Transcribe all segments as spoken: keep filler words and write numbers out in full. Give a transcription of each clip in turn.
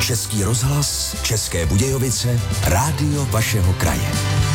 Český rozhlas, České Budějovice, rádio vašeho kraje.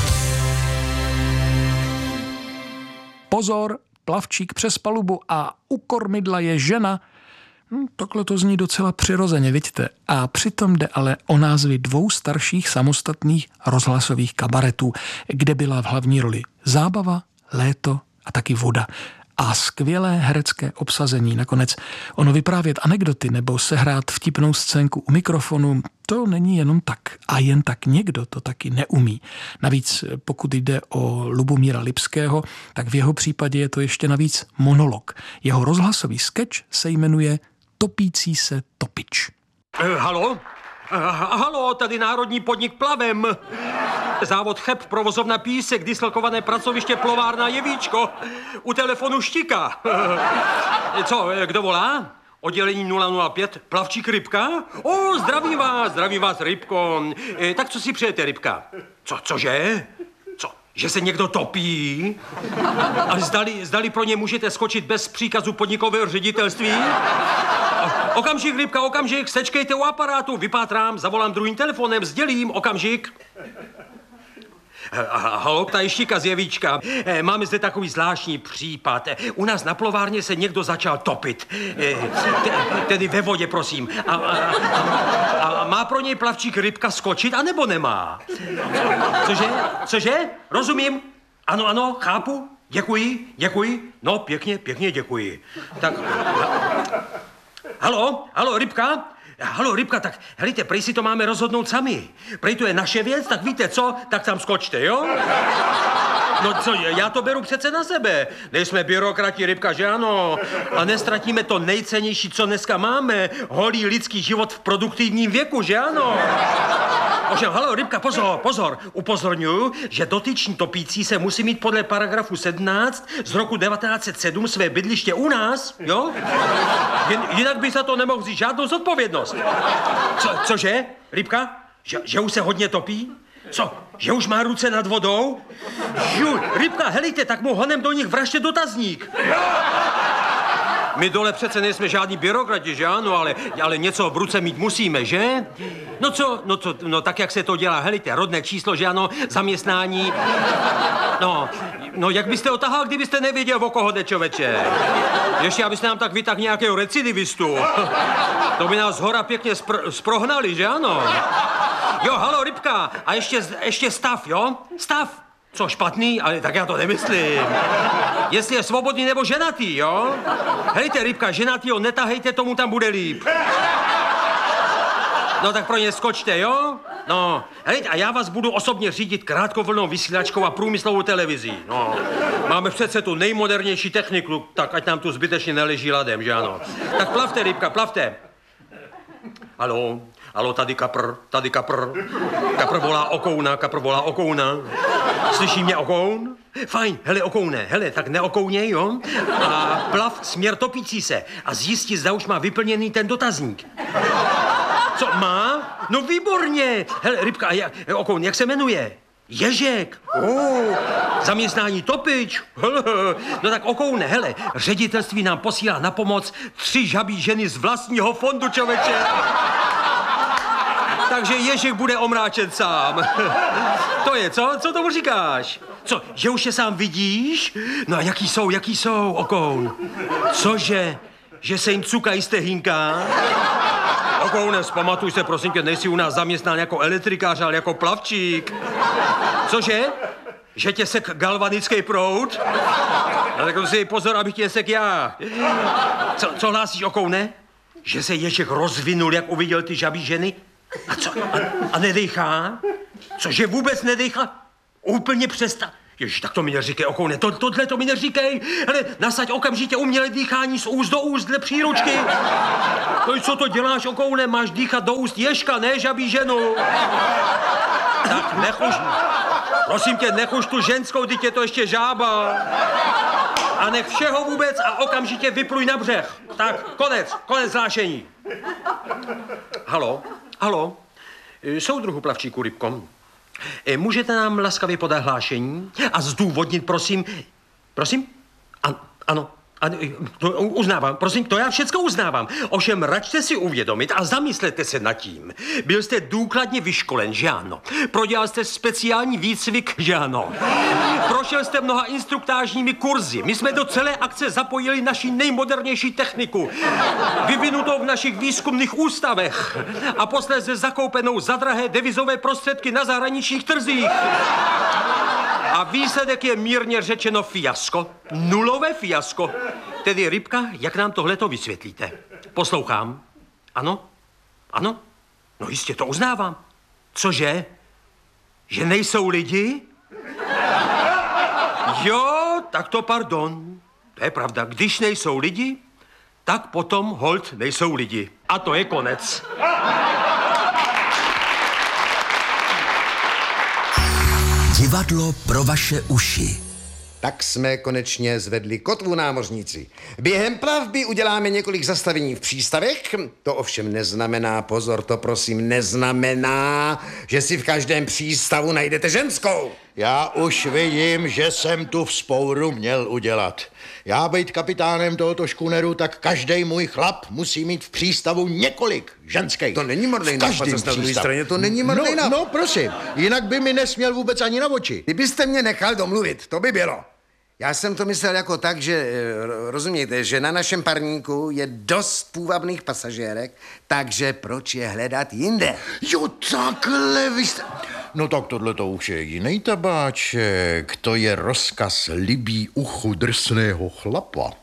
Pozor, plavčík přes palubu a u kormidla je žena. Hm, takhle to zní docela přirozeně, vidíte. A přitom jde ale o názvy dvou starších samostatných rozhlasových kabaretů, kde byla v hlavní roli zábava, léto a taky voda. A skvělé herecké obsazení. Nakonec ono vyprávět anekdoty nebo sehrát vtipnou scénku u mikrofonu, to není jenom tak. A jen tak někdo to taky neumí. Navíc pokud jde o Lubomíra Lipského, tak v jeho případě je to ještě navíc monolog. Jeho rozhlasový sketch se jmenuje Topící se topič. Uh, halo? Uh, halo, tady Národní podnik Plavem. Závod Cheb, provozovna Písek, dislokované pracoviště Plovárna Jevíčko. U telefonu Štika. Co, kdo volá? Oddělení nula nula pět, plavčík Rybka? O, zdravím vás, zdravím vás, Rybko. E, tak co si přejete, Rybka? Co, cože? Co, že se někdo topí? A zdali, zdali pro ně můžete skočit bez příkazu podnikového ředitelství? Okamžik, Rybka, okamžik, sečkejte u aparátu, vypátrám, zavolám druhým telefonem, sdělím, okamžik. Halo, tady Štika z Jevíčka. Máme zde takový zvláštní případ. U nás na plovárně se někdo začal topit. Tedy ve vodě, prosím. A, a, a, a má pro něj plavčík Rybka skočit, anebo nemá? Cože? Cože? Rozumím? Ano, ano, chápu. Děkuji, děkuji. No, pěkně, pěkně děkuji. Tak... Halo, halo, Rybka? Halo, Rybka, tak helejte, prej si to máme rozhodnout sami. Prej to je naše věc, tak víte co, tak tam skočte, jo? No co, já to beru přece na sebe. Nejsme byrokrati, Rybka, že ano? A nestratíme to nejcennější, co dneska máme. Holý lidský život v produktivním věku, že ano? Ovšem, halo, Rybka, pozor, pozor. Upozorňuji, že dotyční topící se musí mít podle paragrafu sedmnáct z roku devatenáct set sedm své bydliště u nás, jo? Jen, jinak by za to nemohl vzít žádnou zodpovědnost. Co, cože, Rybka? Že, že už se hodně topí? Co, že už má ruce nad vodou? Žuj, Rybka, helejte, tak mu honem do nich vražte dotazník. My dole přece nejsme žádní byrokrati, že ano, ale, ale něco v ruce mít musíme, že? No co, no co, no tak jak se to dělá, helejte, rodné číslo, že ano, zaměstnání. No, no jak byste otahal, kdybyste nevěděl, o koho jde, člověče? Ještě abyste nám tak vytáhl nějakého recidivistu. To by nás hora pěkně spr- sprohnali, že ano? Jo, halo, Rybka, a ještě, ještě stav, jo? Stav. Co, špatný? Ale tak já to nemyslím. Jestli je svobodný nebo ženatý, jo? Hejte, Rybka, ženatýho netahejte, tomu tam bude líp. No tak pro ně skočte, jo? No, hejte, a já vás budu osobně řídit krátkovlnou vysílačkou a průmyslovou televizí. No, máme přece tu nejmodernější techniku, tak ať nám tu zbytečně neleží ladem, že ano? Tak plavte, Rybka, plavte. Haló, haló, tady kapr, tady kapr. Kapr volá okouna, kapr volá okouna. Slyší mě okoun? Fajn, hele, okoune, hele, tak neokouněj, jo? A plav směr topící se a zjistí, zda už má vyplněný ten dotazník. Co, má? No výborně. Hele, Rybka, a jak, okoun, jak se jmenuje? Ježek. Oh, zaměstnání topič. No tak okoune, hele, ředitelství nám posílá na pomoc tři žabí ženy z vlastního fondu, člověče. Takže Ježek bude omráčen sám. To je, co? Co tomu říkáš? Co, že už je sám vidíš? No a jaký jsou, jaký jsou, okoun? Cože? Že se jim cukají stehínka? Okoune, vzpamatuj se, prosím tě, nejsi u nás zaměstnán jako elektrikář, ale jako plavčík. Cože? Že tě sek galvanický proud? No tak si pozor, abych tě sek já. Co, co hlásíš, okoune? Že se Ježek rozvinul, jak uviděl ty žabí ženy? A co? A, a nedejchá? Cože vůbec nedejchá? Úplně přestá. Ježiš, tak to mi neříkej, okoune, to, tohle to mi neříkej. Hele, nasaď okamžitě umělé dýchání z úst do úst dle příručky. No i co to děláš, okoune, máš dýchat do úst Ježka, ne žabí ženu. Tak nechuš, prosím tě, nechuš tu ženskou, teď je to ještě žába. A nech všeho vůbec a okamžitě vypluj na břeh. Tak, konec, konec hlášení. Halo, halo, soudruhu plavčíku Rybko. Můžete nám laskavě podat hlášení a zdůvodnit, prosím... Prosím? An, ano, A to uznávám, prosím, to já všecko uznávám. Ovšem, račte si uvědomit a zamyslete se nad tím. Byl jste důkladně vyškolen, že ano? Prodělal jste speciální výcvik, že ano? Prošel jste mnoha instruktážními kurzy. My jsme do celé akce zapojili naši nejmodernější techniku, vyvinutou v našich výzkumných ústavech a posléze zakoupenou za drahé devizové prostředky na zahraničních trzích. A výsledek je mírně řečeno fiasko. Nulové fiasko. Tedy, Rybka, jak nám tohleto vysvětlíte? Poslouchám. Ano? Ano? No jistě, to uznávám. Cože? Že nejsou lidi? Jo, tak to pardon. To je pravda. Když nejsou lidi, tak potom holt nejsou lidi. A to je konec. Divadlo pro vaše uši. Tak jsme konečně zvedli kotvu, námořníci. Během plavby uděláme několik zastavení v přístavech. To ovšem neznamená, pozor, to prosím, neznamená, že si v každém přístavu najdete ženskou. Já už vidím, že jsem tu vzpouru měl udělat. Já být kapitánem tohoto škuneru, tak každý můj chlap musí mít v přístavu několik ženských. To není marný nápad, zase na druhé straně, to není marný no, nápad. No, prosím, jinak by mi nesměl vůbec ani na oči. Kdybyste mě nechal domluvit, to by bylo. Já jsem to myslel jako tak, že, rozumíte, že na našem parníku je dost půvabných pasažérek, takže proč je hledat jinde? Jo, takhle vy jste... No tak tohle to už je jiný tabáček. To je rozkaz libí uchu drsného chlapa.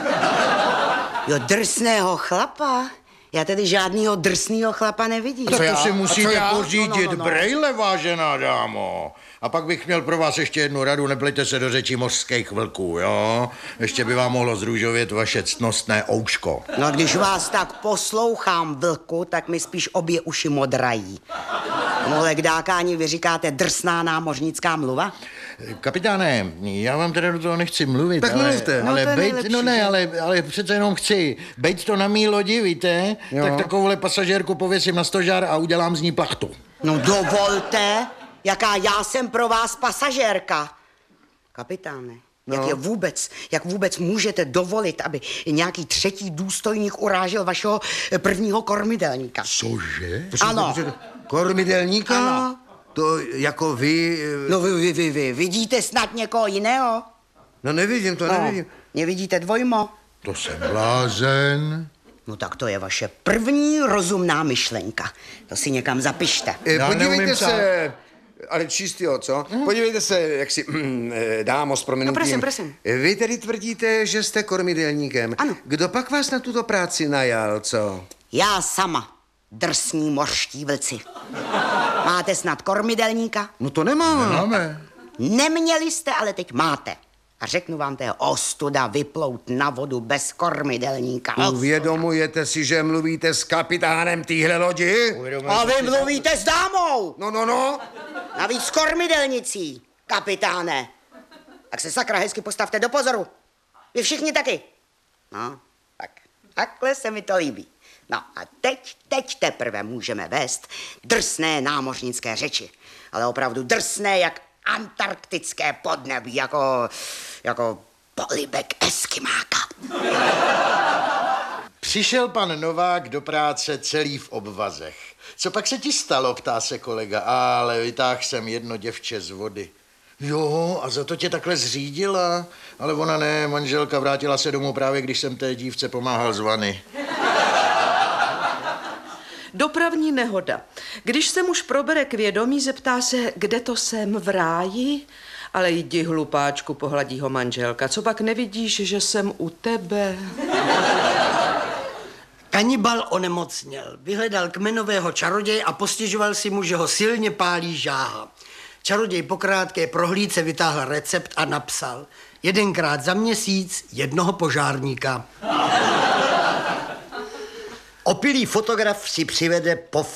Jo, drsného chlapa? Já tedy žádnýho drsného chlapa nevidím. Tak to já? si A musíte co já? pořídit No, no, no, no. brejle, vážená dámo. A pak bych měl pro vás ještě jednu radu, neplejte se do řečí mořských vlků, jo? Ještě by vám mohlo zrůžovět vaše ctnostné ouško. No a když vás tak poslouchám, vlku, tak mi spíš obě uši modrají. Tomuhle kdákání vy říkáte drsná námořnická mluva? Kapitáne, já vám teda do toho nechci mluvit, Tak ale, mluvte. ale No, to je bejt, nejlepší, no ne, že? ale, ale přece jenom chci. Bejt to na mý lodi, víte? Jo. Tak takovouhle pasažérku pověsím na stožár a udělám z ní plachtu. No dovolte, jaká já jsem pro vás pasažérka. Kapitáne, no. jak je vůbec, jak vůbec můžete dovolit, aby nějaký třetí důstojník urážel vašeho prvního kormidelníka? Cože? Ano. Kormidelníka? Ano. To jako vy... No vy, vy, vy, vy vidíte snad někoho jiného? No nevidím, to No, nevidím. nevidíte dvojmo? To jsem blázen. No tak to je vaše první rozumná myšlenka. To si někam zapište. Eh, Já Podívejte neumím se, ale čistý, jo, co? Mm. Podívejte se, jak si, mm, eh, dámo, s prominutím. No, prosím, prosím. Vy tedy tvrdíte, že jste kormidelníkem. Ano. Kdo pak vás na tuto práci najal, co? Já sama, drsní mořští vlci. Máte snad kormidelníka? No to nemáme. Máme. Neměli jste, ale teď máte. A řeknu vám, to je ostuda vyplout na vodu bez kormidelníka. Uvědomujete si, že mluvíte s kapitánem téhle lodi? A vy mluvíte s dámou! No, no, no. Navíc s kormidelnicí, kapitáne. Tak se sakra hezky postavte do pozoru. Vy všichni taky. No, tak takhle se mi to líbí. No a teď, teď teprve můžeme vést drsné námořnické řeči. Ale opravdu drsné jak antarktické podnebí, jako, jako polibek eskimáka. Přišel pan Novák do práce celý v obvazech. Co pak se ti stalo, ptá se kolega. Ale vytáhl jsem jedno děvče z vody. Jo, a za to tě takhle zřídila? Ale ona ne, manželka vrátila se domů právě, když jsem té dívce pomáhal z vany. Dopravní nehoda. Když se muž probere k vědomí, zeptá se, kde to jsem, v ráji? Ale jdi, hlupáčku, pohladí ho manželka. Co pak nevidíš, že jsem u tebe? Kanibal onemocněl. Vyhledal kmenového čaroděje a postěžoval si mu, že ho silně pálí žáha. Čaroděj po krátké prohlídce vytáhl recept a napsal: jedenkrát za měsíc jednoho požárníka. Opilý fotograf si přivede po